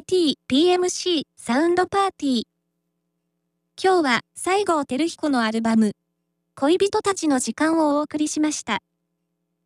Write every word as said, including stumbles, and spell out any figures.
ティーピーエムシー サウンドパーティー。今日は西郷輝彦のアルバム、恋人たちの時間をお送りしました。